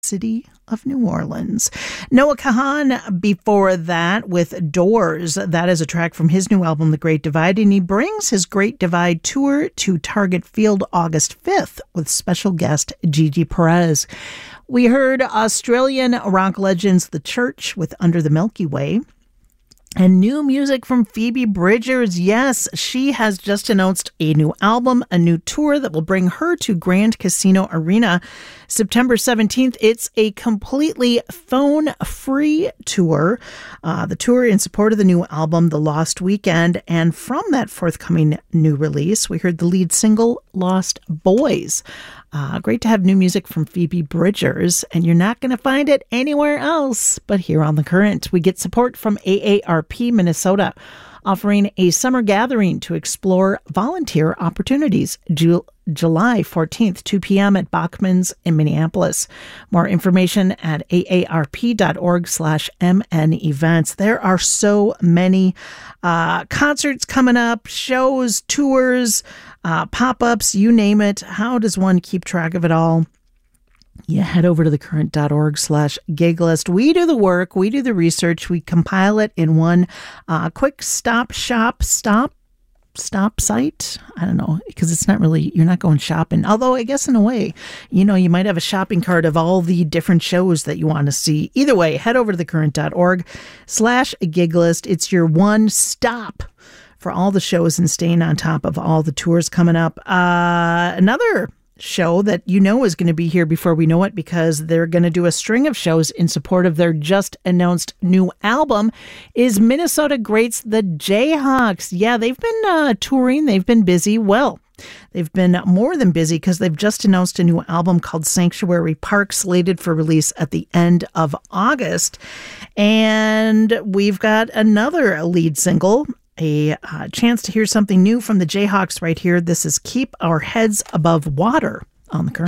city of New Orleans. Noah Kahan before that with Doors. That is a track from his new album, The Great Divide, and he brings his Great Divide tour to Target Field August 5th with special guest Gigi Perez. We heard Australian rock legends The Church with Under the Milky Way. And new music from Phoebe Bridgers. Yes, she has just announced a new album, a new tour that will bring her to Grand Casino Arena September 17th. It's a completely phone-free tour. The tour in support of the new album, The Lost Weekend. And from that forthcoming new release, we heard the lead single, Lost Boys. Great to have new music from Phoebe Bridgers, and you're not going to find it anywhere else but here on The Current. We get support from AARP Minnesota, offering a summer gathering to explore volunteer opportunities. July 14th, 2 p.m. at Bachman's in Minneapolis. More information at aarp.org/MN events. There are so many concerts coming up, shows, tours, pop-ups, you name it. How does one keep track of it all? You head over to thecurrent.org/gig list. We do the work, we do the research, we compile it in one quick stop site. I don't know, because it's not really, you're not going shopping. Although I guess in a way, you know, you might have a shopping cart of all the different shows that you want to see. Either way, head over to thecurrent.org/gig list. It's your one stop for all the shows and staying on top of all the tours coming up. Another show that you know is going to be here before we know it, because they're going to do a string of shows in support of their just announced new album, is Minnesota greats the Jayhawks. Yeah, they've been touring. They've been busy. Well, they've been more than busy because they've just announced a new album called Sanctuary Park, slated for release at the end of August. And we've got another lead single, a chance to hear something new from the Jayhawks right here. This is Keep Our Heads Above Water on The Current.